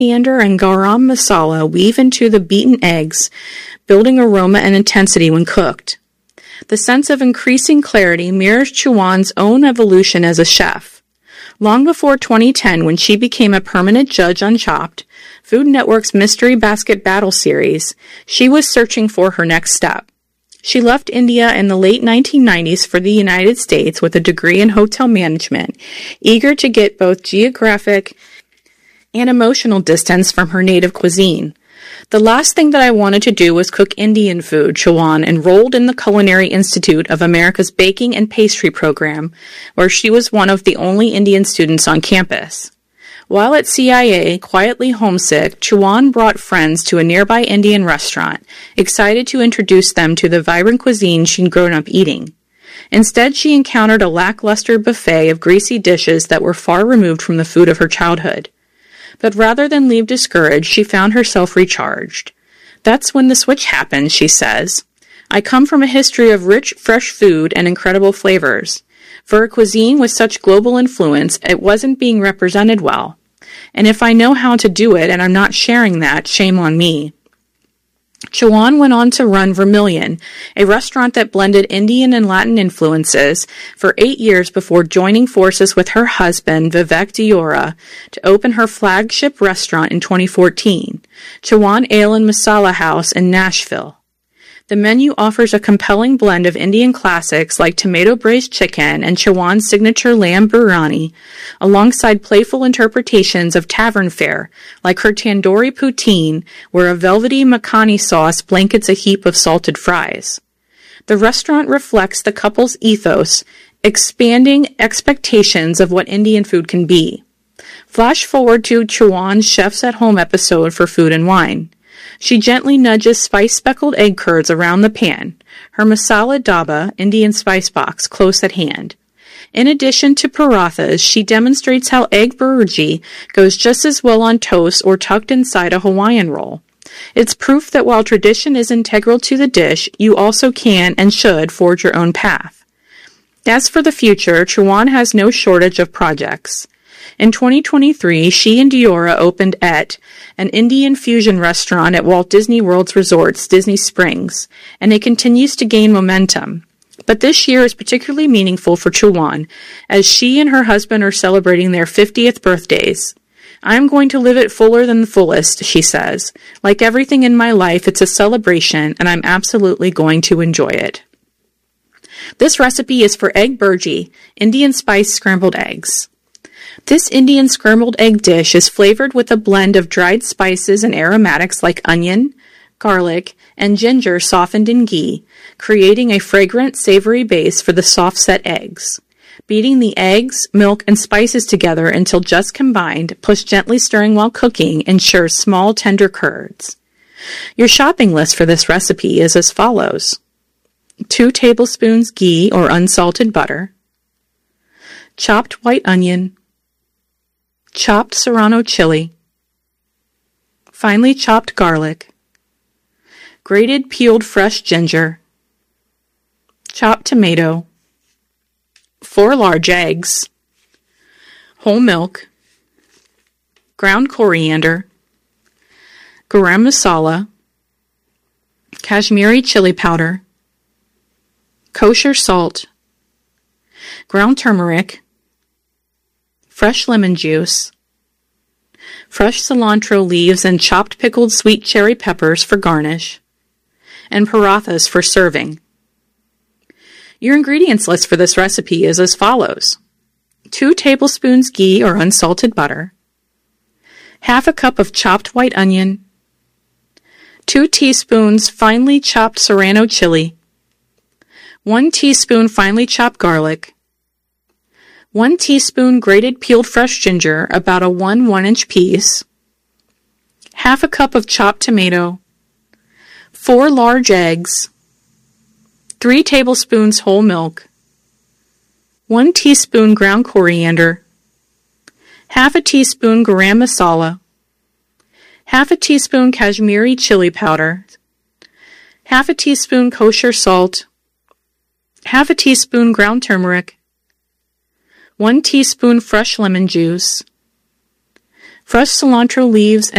coriander and garam masala weave into the beaten eggs, building aroma and intensity when cooked. The sense of increasing clarity mirrors Chauhan's own evolution as a chef. Long before 2010, when she became a permanent judge on Chopped, Food Network's Mystery Basket Battle series, she was searching for her next step. She left India in the late 1990s for the United States with a degree in hotel management, eager to get both geographic and emotional distance from her native cuisine. The last thing that I wanted to do was cook Indian food, Chauhan enrolled in the Culinary Institute of America's Baking and Pastry program, where she was one of the only Indian students on campus. While at CIA, quietly homesick, Chauhan brought friends to a nearby Indian restaurant, excited to introduce them to the vibrant cuisine she'd grown up eating. Instead, she encountered a lackluster buffet of greasy dishes that were far removed from the food of her childhood. But rather than leave discouraged, she found herself recharged. That's when the switch happened, she says. I come from a history of rich, fresh food and incredible flavors. For a cuisine with such global influence, it wasn't being represented well. And if I know how to do it and I'm not sharing that, shame on me. Chauhan went on to run Vermilion, a restaurant that blended Indian and Latin influences, for 8 years before joining forces with her husband, Vivek Deora, to open her flagship restaurant in 2014, Chauhan Ale and Masala House in Nashville. The menu offers a compelling blend of Indian classics like tomato braised chicken and Chauhan's signature lamb biryani, alongside playful interpretations of tavern fare like her tandoori poutine, where a velvety makhani sauce blankets a heap of salted fries. The restaurant reflects the couple's ethos, expanding expectations of what Indian food can be. Flash forward to Chauhan's Chefs at Home episode for Food and Wine. She gently nudges spice-speckled egg curds around the pan, her masala daba, Indian spice box, close at hand. In addition to parathas, she demonstrates how egg burji goes just as well on toast or tucked inside a Hawaiian roll. It's proof that while tradition is integral to the dish, you also can and should forge your own path. As for the future, Chauhan has no shortage of projects. In 2023, she and Deora opened an Indian fusion restaurant at Walt Disney World's resorts, Disney Springs, and it continues to gain momentum. But this year is particularly meaningful for Chauhan, as she and her husband are celebrating their 50th birthdays. I'm going to live it fuller than the fullest, she says. Like everything in my life, it's a celebration, and I'm absolutely going to enjoy it. This recipe is for egg burji, Indian spice scrambled eggs. This Indian scrambled egg dish is flavored with a blend of dried spices and aromatics like onion, garlic, and ginger softened in ghee, creating a fragrant, savory base for the soft-set eggs. Beating the eggs, milk, and spices together until just combined, plus gently stirring while cooking, ensures small, tender curds. Your shopping list for this recipe is as follows: 2 tablespoons ghee or unsalted butter, chopped white onion, chopped serrano chili, finely chopped garlic, grated peeled fresh ginger, chopped tomato, 4 large eggs, whole milk, ground coriander, garam masala, Kashmiri chili powder, kosher salt, ground turmeric, fresh lemon juice, fresh cilantro leaves and chopped pickled sweet cherry peppers for garnish, and parathas for serving. Your ingredients list for this recipe is as follows: 2 tablespoons ghee or unsalted butter, half a cup of chopped white onion, 2 teaspoons finely chopped serrano chili, 1 teaspoon finely chopped garlic, 1 teaspoon grated peeled fresh ginger, about a 1/1-inch piece, half a cup of chopped tomato, 4 large eggs, 3 tablespoons whole milk, 1 teaspoon ground coriander, half a teaspoon garam masala, half a teaspoon Kashmiri chili powder, half a teaspoon kosher salt, half a teaspoon ground turmeric, 1 teaspoon fresh lemon juice, Fresh cilantro leaves